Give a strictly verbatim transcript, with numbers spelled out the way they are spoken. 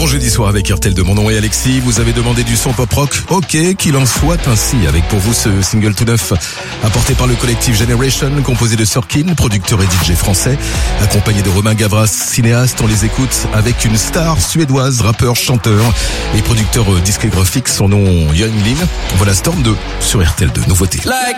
jeudi soir avec R T L deux. Mon nom est Alexis. Vous avez demandé du son pop rock. Ok, qu'il en soit ainsi. Avec pour vous ce single tout neuf apporté par le collectif Generation, composé de Sorkin, producteur et D J français, accompagné de Romain Gavras, cinéaste. On les écoute avec une star suédoise, rappeur, chanteur et producteur discographique. Son nom Young Lin. Voilà Storm deux sur R T L deux. Nouveauté. Like